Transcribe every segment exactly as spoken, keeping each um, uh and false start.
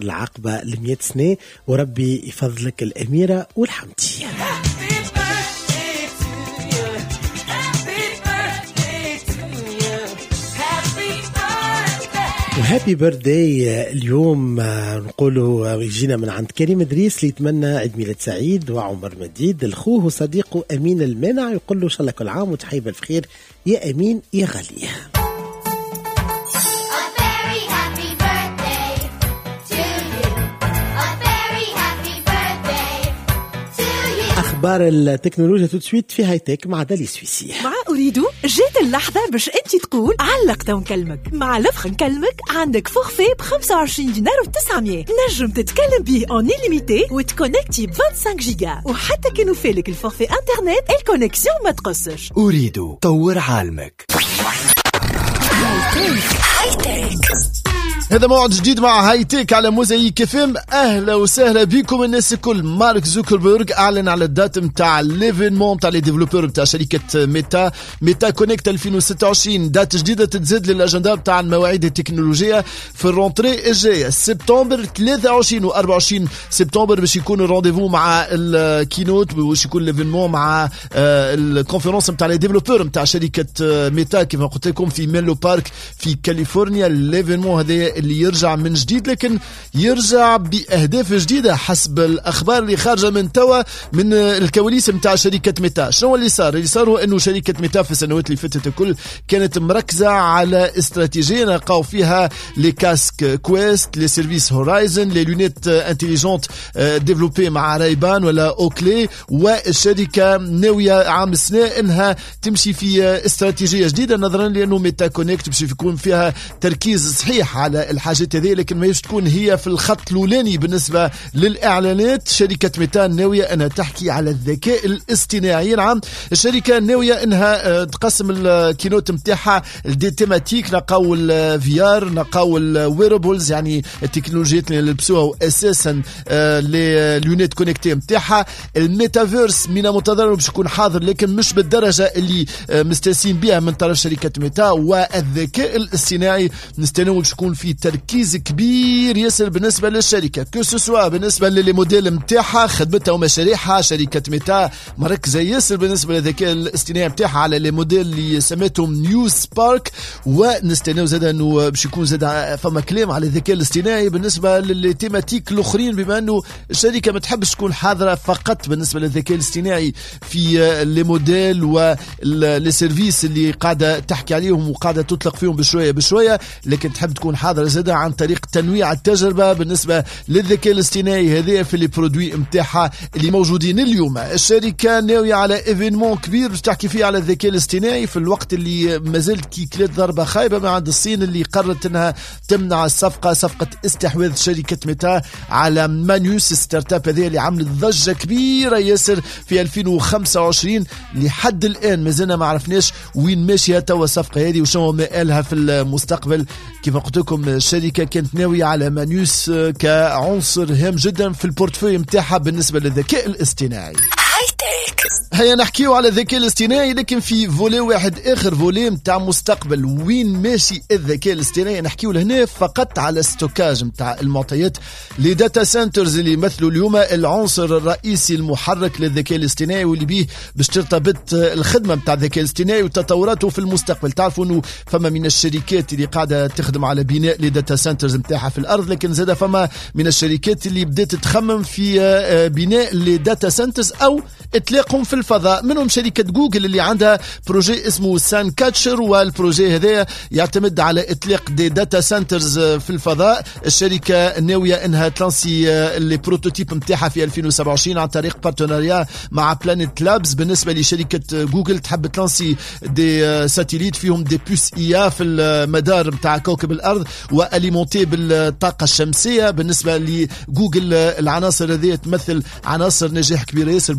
العقبة المئة سنة، وربي يفضلك الأميرة والحمدية. وهابي بيرثداي اليوم نقوله يجينا من عند كريم إدريس اللي يتمنى عيد ميلاد سعيد وعمر مديد لأخوه وصديقه أمين المانع، يقول له إن شاء الله كل عام وتحية بالخير يا أمين يا غالية. أخبار التكنولوجيا تدسويت في هاي تك مع دالي سويسي. مع أريدو جات اللحظة باش أنت تقول علقت ونكلمك. مع لفخ نكلمك عندك فورفي ب خمسة وعشرين دينار و تسعمية نجم تتكلم به اون إليميتي وتكونكتي ب خمسة وعشرين جيجا، وحتى كانوا فالك الفورفي انترنت الكونكسيون ما تقصش. أريدو طور عالمك. هاي تك هذا موعد جديد مع هاي تك على موزايك اف ام. اهلا وسهلا بكم الناس الكل. مارك زوكربيرغ اعلن على الدات نتاع ليفينمون تاع لي ديفلوبور نتاع شركه ميتا ميتا كونيكت ألفين وستة وعشرين. دات جديده تتزاد للاجندا نتاع المواعيد التكنولوجيه في الرونتري الجايه سبتمبر ثلاثة وعشرين و أربعة وعشرين سبتمبر باش يكون الرونديفو مع الكينوت، باش يكون ليفينمون مع الكونفرنس نتاع لي ديفلوبور نتاع شركه ميتا كيف قلت لكم في ميلو بارك في كاليفورنيا. ليفينمون هذا اللي يرجع من جديد، لكن يرجع بأهداف جديدة حسب الأخبار اللي خارجة من توا من الكواليس متاع شركة ميتا. شنو اللي صار؟ اللي صار هو أنه شركة ميتا في السنوات اللي فاتت الكل كانت مركزة على استراتيجية نلقاو فيها لي كاسك كويست، لي سيرفيس هورايزن، لي لونيت انتيليجونت ديفلوبي مع رايبان ولا اوكلي، والشركة ناوية عام السنة انها تمشي في استراتيجية جديدة نظرا لأنه ميتا كونيكت باش يكون فيها تركيز صحيح على الحاجات هذه، لكن ما تكون هي في الخط الأولاني بالنسبة للإعلانات. شركة ميتا ناوية أنها تحكي على الذكاء الاصطناعي. نعم الشركة ناوية أنها تقسم الكينوت متاعها دي تيماتيك، نقاو الفي ار، نقاو الويربلز يعني التكنولوجيات اللي نلبسوها وأساسا لي لونيت كونيكتي متاعها. الميتافيرس من متضرر باش يكون حاضر لكن مش بالدرجة اللي مستاسين بها من طرف شركة ميتا. والذكاء الاصطناعي نستناو باش يكون في تركيز كبير ياسر بالنسبه للشركه كو سوسوا بالنسبه للي موديل نتاعها خدمتها ومشاريعها. شركه ميتا مركزه ياسر بالنسبه للذكاء الاصطناعي نتاعها على لي موديل اللي سميتهم نيو سبارك، ونستناو زاد انه باش يكون زاد فما كلام على الذكاء الاصطناعي بالنسبه للتيماتيك الاخرين، بما انه الشركه ما تحبش تكون حاضره فقط بالنسبه للذكاء الاصطناعي في لي موديل ولي سيرفيس اللي قاعده تحكي عليهم وقاعده تطلق فيهم بشويه بشويه، لكن تحب تكون حاضر زادة عن طريق تنويع التجربة بالنسبة للذكاء الاصطناعي هذا في البرودوي متاعها اللي موجودين اليوم. الشركة ناوية على ايفينمون كبير باش تحكي فيه على الذكاء الاصطناعي في الوقت اللي مازالت كي كلات ضربة خايبة من عند الصين اللي قررت انها تمنع الصفقة صفقة استحواذ شركة ميتا على مانيوس ستارت اب هذه اللي عملت ضجة كبيرة ياسر في ألفين وخمسة وعشرين. لحد الآن مازلنا ما عرفناش وين ماشية توا الصفقة هذه وشنو مآلها في المستقبل. كيف قلت لكم الشركة كانت ناوية على مانيوس كعنصر هام جدا في البورتفوي متاعها بالنسبة للذكاء الاصطناعي. هيا نحكيو على الذكاء الاصطناعي لكن في فولي واحد اخر، فولي متاع مستقبل وين ماشي الذكاء الاصطناعي. نحكيو لهنا فقط على الستوكاج متاع المعطيات. لي داتا سنترز اللي يمثلوا اليوم العنصر الرئيسي المحرك للذكاء الاصطناعي واللي بيه باش ترتبط الخدمه متاع الذكاء الاصطناعي وتطوراته في المستقبل. تعرفوا انه فما من الشركات اللي قاعده تخدم على بناء لي داتا سنترز متاعها في الارض، لكن زاد فما من الشركات اللي بدات تخمم في بناء لي داتا سنترز او اطلاقهم في الفضاء. منهم شركة جوجل اللي عندها بروجي اسمه سان كاتشر، والبروجي هذا يعتمد على اطلاق دي داتا سنترز في الفضاء. الشركة ناوية انها تلانسي اللي بروتوتيب متاعها في ألفين وسبعة وعشرين عن طريق بارتنريا مع بلانيت لابس. بالنسبة لشركة جوجل تحب تلانسي دي ساتيليت فيهم دي بوس ايا في المدار متاع كوكب الارض واليمونتي بالطاقة الشمسية. بالنسبة لجوجل العناصر هذه تمثل عناصر نجاح كبيرة ياسر بالنسبة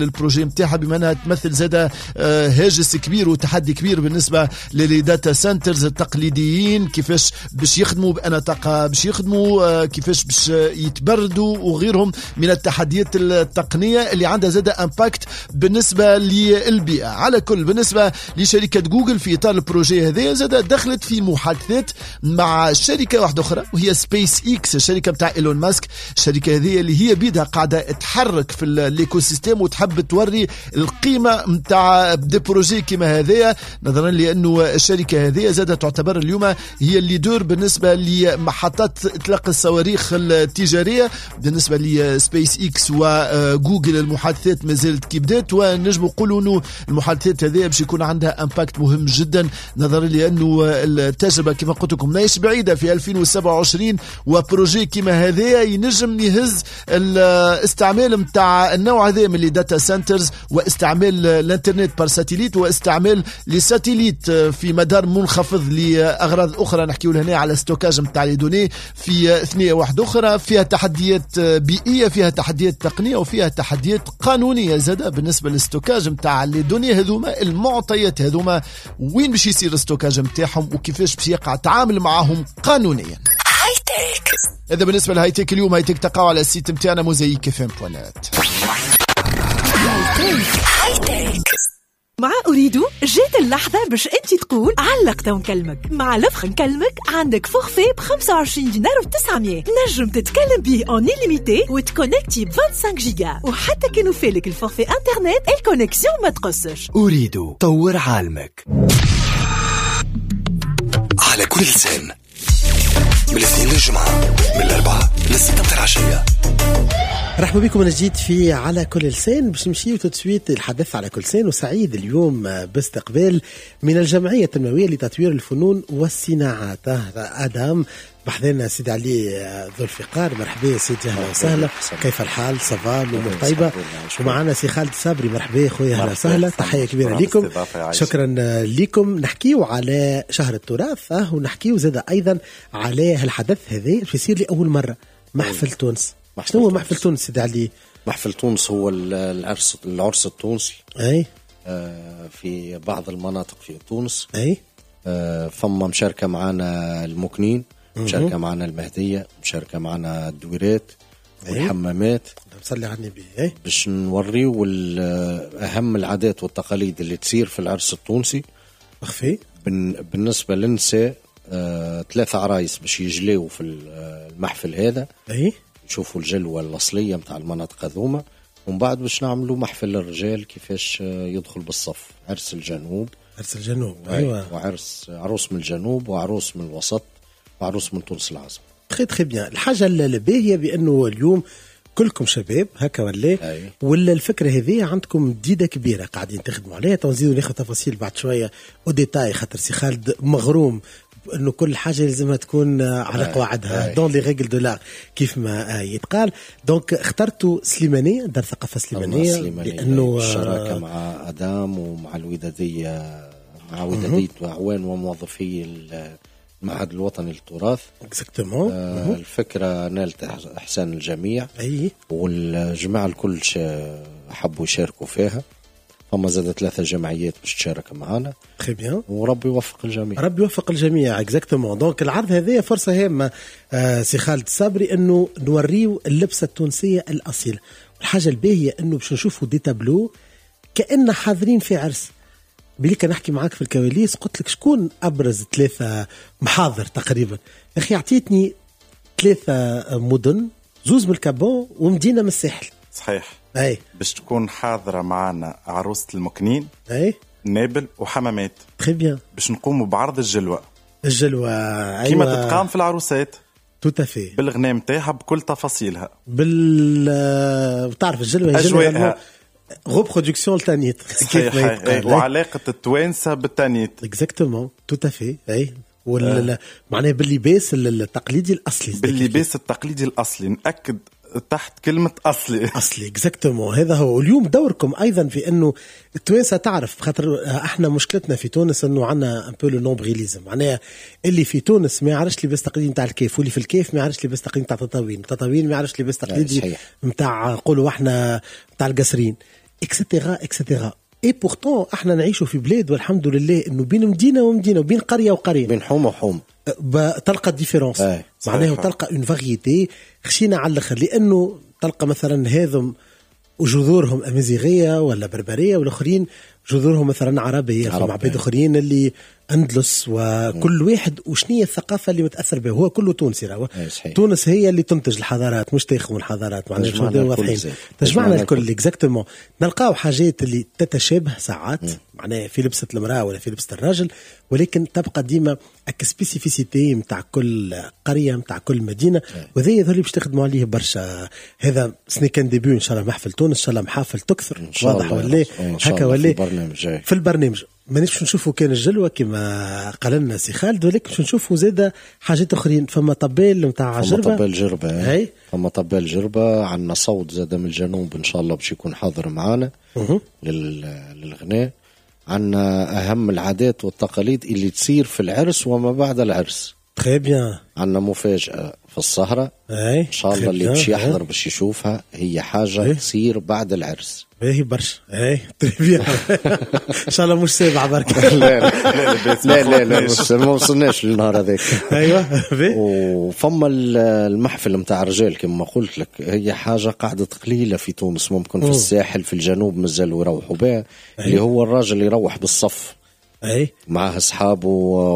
البروجي نتاعها، بما انها تمثل زاده هاجس كبير وتحدي كبير بالنسبه للداتا سنترز التقليديين، كيفاش باش يخدموا بأناطاق، باش يخدموا كيفاش باش يتبردوا وغيرهم من التحديات التقنيه اللي عندها زاده امباكت بالنسبه للبيئه. على كل بالنسبه لشركه جوجل في اطار البروجي هذا زاده دخلت في محادثات مع شركه واحده اخرى وهي سبيس اكس، الشركه بتاع ايلون ماسك. الشركه هذه اللي هي بيدها قاعده تحرك في الايكو سيستيم وتحب توري القيمه نتاع دي بروجي كما هذايا، نظرا لانه الشركه هذه زاده تعتبر اليوم هي الليدر بالنسبه لمحطات اطلاق الصواريخ التجاريه. بالنسبه لسبيس اكس وجوجل المحادثات ما زالت كي بدات، ونجم نقولوا انه المحادثات هذه باش يكون عندها امباكت مهم جدا، نظرا لانه التجربه كما قلت لكم ماهيش بعيده في ألفين وسبعة وعشرين، وبروجي كما هذا ينجم يهز الاستعمال نتاع النوع هذا من الداتا سنترز، واستعمال الانترنت بار ساتيليت، واستعمال لساتيليت في مدار منخفض لاغراض اخرى. نحكيو هنا على ستوكاج نتاع لي دوني في ثنيه واحده اخرى فيها تحديات بيئيه، فيها تحديات تقنيه، وفيها تحديات قانونيه زاده بالنسبه للستوكاج نتاع لي دوني هذوما. المعطيات هذوما وين باش يصير الستوكاج نتاعهم وكيفاش باش يقع التعامل معهم قانونيا. هاي تك هذا بالنسبه لهاي تك. اليوم هاي تك تقعوا على السيت نتاعنا موزايك اف ام دوت نت. هاي تك مع أريد جيت اللحظة باش أنت تقول علقت ونكلمك. مع لفخ نكلمك عندك فوخفي ب خمسة وعشرين دينار وتسعمية، نجم تتكلم بيه اون إليميتي وتكونكتي ب خمسة وعشرين جيجا، وحتى كانوا فيلك الفوخفي انترنت الكونكسيون ما تقصش. أريد طور عالمك على كل لسان، من الاثنين للجمعة، من الأربعة للستة متاع العشية. مرحبا بكم من جديد في على كل لسان، باش نمشيو تسويت الحدث على كل لسان. وسعيد اليوم باستقبال من الجمعية التنموية لتطوير الفنون والصناعات ادم بحذنا سيدي علي ذو الفقار. مرحبا سيدي، اهلا وسهلا، كيف الحال؟ صفا الامور طيبه؟ ومعنا سي خالد صابري. مرحبا خويا، اهلا وسهلا، تحيه كبيره لكم، شكرا لكم. نحكيو على شهر التراث اه ونحكيو زاد ايضا على هالحدث هذا باش يصير لأول مره، محفل تونس. شنو هو محفل تونس سيدي علي؟ محفل تونس هو العرس العرس التونسي اي آه في بعض المناطق في تونس. اي آه فما مشاركه معنا المكنين، مشاركه معنا المهديه، مشاركه معنا الدويرات والحمامات. نصلي على النبي اي باش نوريو اهم العادات والتقاليد اللي تصير في العرس التونسي. اخفي بالنسبه للنساء آه ثلاثه عرايس باش يجليوا في المحفل هذا، اي نشوفوا الجلوة الأصلية متاع المناطق هذوما، ومن بعد باش نعملوا محفل للرجال كيفاش يدخل بالصف. عرس الجنوب، عرس الجنوب ايوه، وعرس عروس من الجنوب وعروس من الوسط وعروس من تونس العاصمة. تخي تخي بيان. الحاجة الباهية بأنه اليوم كلكم شباب هكا ولا أي. ولا الفكرة هذه عندكم جديدة كبيرة قاعدين تخدموا عليها. تنزيدوا ناخذ تفاصيل بعد شوية وديتاي، خاطر سي خالد مغروم انه كل حاجه لازمها تكون على قواعدها دون لي ريغل دو لا كيف ما يتقال. دونك اخترتوا سليمانيه، دار ثقافه سليمانيه، لانه الشراكه مع ادام ومع الوداديه، مع وداديه اعوان وموظفي المعهد الوطني للتراث. اكزاكتومون. آه الفكره نالت احسان الجميع، اي والجماعه الكل حبوا يشاركوا فيها. فما زاد ثلاثة جمعيات باش تشارك معنا. تري بيان، وربي يوفق الجميع. ربي يوفق الجميع اكزاكتومون. دونك العرض هذه فرصه هامه آه سي خالد صابري انه نوريو اللبسه التونسيه الاصيله. والحاجه الباهيه انه باش نشوفوا دي تابلو كأننا حاضرين في عرس. بليك نحكي معاك في الكواليس قلت لك شكون ابرز ثلاثه محاضر تقريبا. يا اخي اعطيتني ثلاثه مدن، زوز من الكابون ومدينه من الساحل. صحيح. اي باش تكون حاضره معنا عروسه المكنين، اي نابل وحمامات. تري بيان. باش نقوموا بعرض الجلوه. الجلوه أيوة. كيما تتقام في العروسات توتافي، بالغنام تاعها بكل تفاصيلها، بال تعرف الجلوه اجواءها غو برودكسيون التانيت كيف ما يتقال، وعلاقه التوانسه بالتانيت. اكزاكتومون توتافي. اي ولا آه. معناها باللباس التقليدي الاصلي، باللباس التقليدي الاصلي، نأكد تحت كلمة أصلي أصلي اكزاكتومون. هذا هو. اليوم دوركم أيضا في أنه التوانسة تعرف، خاطر احنا مشكلتنا في تونس أنه عنا أمبو لو نومبريليزم، معناها اللي في تونس ما يعرفش لباس تقليدي نتاع الكيف، واللي في الكيف ما يعرفش لباس تقليدي نتاع تطاوين، التطاوين ما يعرفش لباس تقليدي نتاع قولوا احنا نتاع القصرين. اكسترا اكسترا. اي بورتون احنا نعيشوا في بلاد والحمد لله انه بين مدينه ومدينه وبين قريه وقريه بين حوم وحوم تلقى ديفيرونس معناها تلقى اون فاريتي خشينا على الاخر لانه تلقى مثلا هذم وجذورهم امازيغيه ولا بربريه والاخرين جذورهم مثلا عربيه فما عباد اخرين اللي اندلس وكل واحد وشنية الثقافه اللي متاثر بها هو كله تونسي راهو تونس هي اللي تنتج الحضارات مش تاخذ الحضارات معناها واضحين تجمعنا الكل اكزاكتومون نلقاو حاجات اللي تتشابه ساعات معناها في لبسه المراه ولا في لبسه الراجل ولكن تبقى ديما اك سبيسيفيسيتي نتاع كل قريه نتاع كل مدينه وهذا اللي باش تخدموا عليه برشا. هذا سني كان ديبيو ان شاء الله محفل تونس ان شاء الله محافل تكثر واضح ولا هكا ولا في البرنامج مانيش نشوفوا كان الجلوه كما قال لنا سي خالد ولكن باش نشوفوا زاده حاجات اخرين. فما طبال نتاع جربه فما طبال جربه هاي فما طبال جربه عندنا صوت زاده من الجنوب ان شاء الله باش يكون حاضر معنا للغناء. عندنا اهم العادات والتقاليد اللي تصير في العرس وما بعد العرس. تري بيان. عندنا مفاجاه في السهره ان شاء الله اللي باش يحضر باش يشوفها هي حاجه تصير بعد العرس. باهي برشا اي تري بيان ان شاء الله مش سابع برك. لا لا لا لا ما وصلناش للنهار هذاك. ايوه وفما المحفل نتاع الرجال كما قلت لك هي حاجه قاعده قليله في تونس ممكن في الساحل في الجنوب مازالوا يروحوا بها اللي هو الراجل يروح بالصف اي معاه اصحابه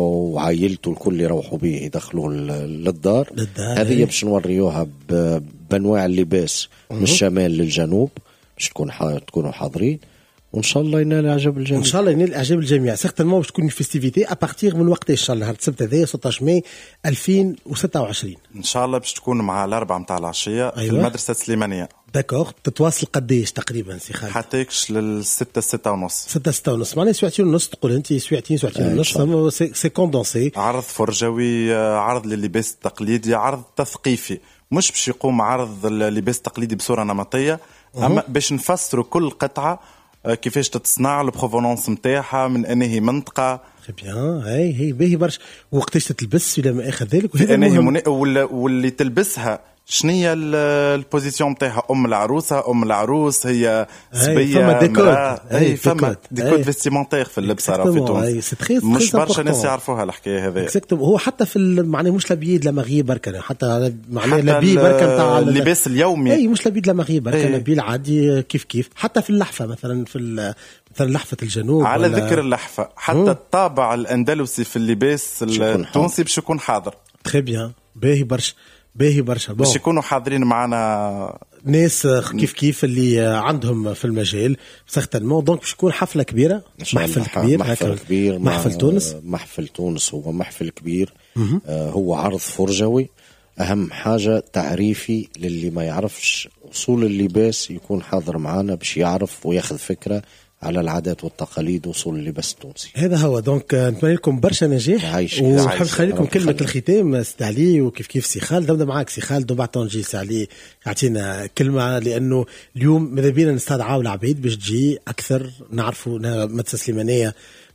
وعائلته الكل يروحوا به يدخلوا للدار. هذه باش نوريوها بانواع اللباس من الشمال للجنوب باش تكون تكونوا حاضرين وان شاء الله ينال اعجاب الجميع. ان شاء الله ينال اعجاب الجميع. سيغتانمون باش تكون فيستيفيتي ابارتيغ من وقت ان شاء الله نهار السبت هذايا ستة عشر ماي ألفين وستة وعشرين ان شاء الله باش تكون مع الاربعه نتاع العشيه. أيوة. في المدرسه السليمانيه. داكوغ تتواصل قديش تقريبا سي خالد؟ حتى يكش للستة ستة ونص. ستة ستة ونص معناها ساعتين ونص تقول انت ساعتين ساعتين ونص سي كوندونسي. عرض فرجوي عرض لللباس التقليدي عرض تثقيفي مش باش يقوم عرض اللباس التقليدي بصوره نمطيه اما باش نفسروا كل قطعه كيفاش تتصنع البروفونونس نتاعها من انهي منطقه. بيان هاي هي باهي برشا وقتاش تلبس الى ما اخذ ذلك انهي من... واللي تلبسها شنية البوزيسيون نتاعها ام العروسه ام العروس هي صبيه فما ديكود اي فما ديكود فيستيمونتير في اللبسه راه في تونس مش برشا ناس يعرفوها الحكايه هذه. هو حتى في معناه مش لبيد لمغيب بركه حتى معناه لبي بركه نتاع اللباس اليومي اي مش لبيد لمغيب بركه لبي العادي كيف كيف حتى في اللحفه مثلا في مثلا لحفه الجنوب على ذكر اللحفه حتى مم. الطابع الاندلسي في اللباس التونسي باش يكون حاضر. تري بيان باهي برشا باهي برشا باش يكونوا حاضرين معنا ناس كيف كيف اللي عندهم في المجال سيغتانمون دونك باش يكون حفله كبيره محفل كبير محفل كبير محفل تونس محفل تونس هو محفل كبير آه هو عرض فرجوي اهم حاجه تعريفي للي ما يعرفش اصول اللباس يكون حاضر معنا باش يعرف وياخذ فكره على العادات والتقاليد وصول اللباس التونسي. هذا هو دونك نتمنى لكم برشا نجاح ونحب نخلي لكم كلمه الختام سي علي وكيف كيف سي خالد نبدا معاك سي خالد وبعد نجي سي علي يعطينا كلمه لانه اليوم ماذا بينا نستدعوا العبيد باش تجي اكثر نعرفوا مدرسه سليمانيه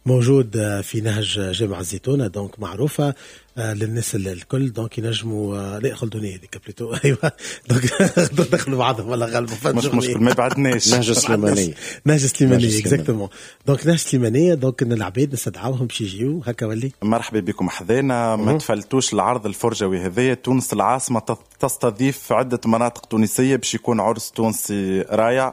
موجود في نهج جامع الزيتونة دونك معروفة للناس الكل دونك ينجموا لا خلدوني هذيك بليتو ايوه دونك دخلوا بعضهم ولا غلبوا مش مشكل ما بعدناش نهج السليمانية نهج السليمانية اكزاكتومون دونك نهج السليمانية دونك ان العباد نستدعوهم باش يجيو هكا ولي. مرحبا بكم حذانا ما تفلتوش العرض الفرجوي هذايا. تونس العاصمة تستضيف عدة مناطق تونسية باش يكون عرس تونسي رائع.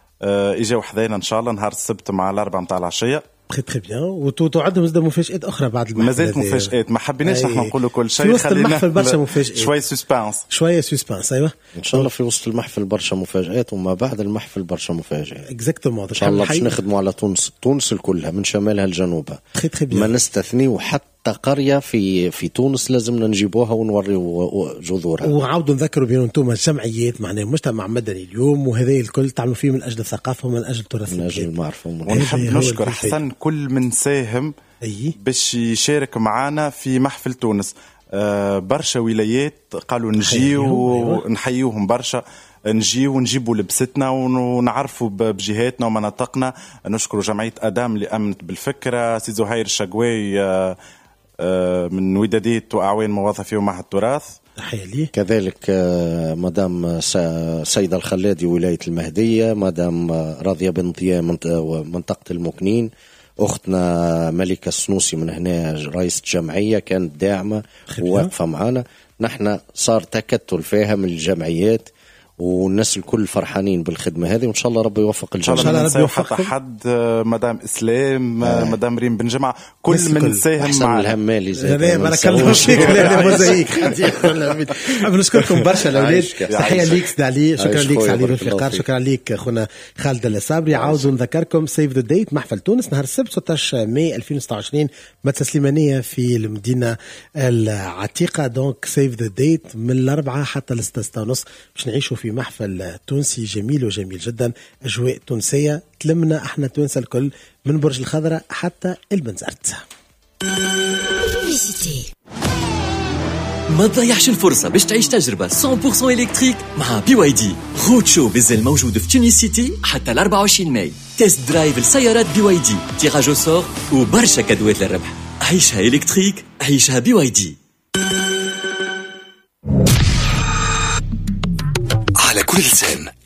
اجاو حذانا ان شاء الله نهار السبت مع الاربعة متاع العشية. تري تري بيان وتعدوا مزيد مفاجآت أخرى بعد المحفل. مازالت مفاجآت ما حبيناش احنا نقولوا كل شيء خلينا برشا مفاجآت شوية سسبانس شوية سسبانس أيوة إن شاء الله في وسط المحفل برشا مفاجآت وما بعد المحفل برشا مفاجآت اكزاكتومون إن شاء الله باش نخدموا على تونس تونس الكلها من شمالها لجنوبها تري تري بيان ما نستثنيو حتى قرية في في تونس لازم نجيبوها ونوريو جذورها وعاودوا نذكروا بأنه أنتم جمعيات معناه مجتمع مدني اليوم وهذا الكل تعملوا فيه من أجل الثقافة ومن أجل التراث من أجل المعرفة ونحب نشكر حسن كل من ساهم أي. باش يشارك معنا في محفل تونس. آه برشا ولايات قالوا نجيو ونحيوهم برشا نجي ونجيبوا لبستنا ونعرفوا بجهاتنا ومناطقنا. نشكر جمعية أدام اللي أمنت بالفكرة سي زهير الشقوي من ودادية وأعوان موظفي ومعهد التراث تحية ليه. كذلك آه، مدام سيدة الخلادي ولاية المهدية، مدام راضية بن ضياء منطقة المكنين، أختنا ملكة السنوسي من هنا رئيسة جمعية كانت داعمة وواقفة معنا. نحن صار تكتل فيها من الجمعيات والناس الكل فرحانين بالخدمة هذه، وإن شاء الله ربي يوفق الجميع. إن شاء الله ربي يوفق حد، مدام إسلام، آه. مدام ريم بن جمعة، كل من ساهم مع الهمالي زي ما نكلموا فيك لا موزايك. بنشكركم برشا الأولاد، تحية ليك سيدي علي، شكرا ليك سيدي علي بالفقار، شكرا ليك أخونا خالد الصابري. عاوزوا نذكركم سيف ذا ديت محفل تونس نهار السبت ستة عشر ماي ألفين وستة وعشرين مدرسة سليمانية في المدينة العتيقة. دونك سيف ذا ديت من الأربعة حتى الستة ونص باش نعيشوا في محفل تونسي جميل وجميل جدا، أجواء تونسية تلمنا احنا تونسة الكل من برج الخضراء حتى البنزرت. ما تضيعش الفرصة باش تعيش تجربة مية بالمية إلكتريك مع بي واي دي. رود شو بزل موجود في تونس سيتي حتى ال أربعة وعشرين ماي. تيست درايف لسيارات بي واي دي، تيراج سور وبرشا كادوات للربح. عيشها إلكتريك، عيشها بي واي دي. على كل لسان